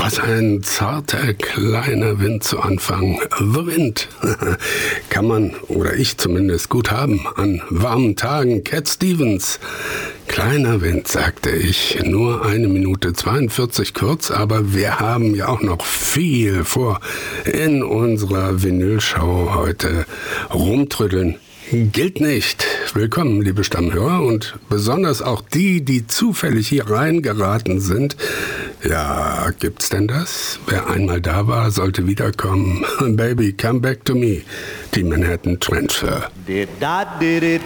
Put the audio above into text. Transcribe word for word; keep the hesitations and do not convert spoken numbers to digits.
Was ein zarter, kleiner Wind zu Anfang. The Wind. Kann man, oder ich zumindest, gut haben an warmen Tagen. Cat Stevens. Kleiner Wind, sagte ich. Nur eine Minute zweiundvierzig kurz, aber wir haben ja auch noch viel vor in unserer Vinylshow heute. Rumtrödeln gilt nicht. Willkommen, liebe Stammhörer, und besonders auch die, die zufällig hier reingeraten sind. Ja, gibt's denn das? Wer einmal da war, sollte wiederkommen. Baby, come back to me. Die Manhattan Transfer. Did I did it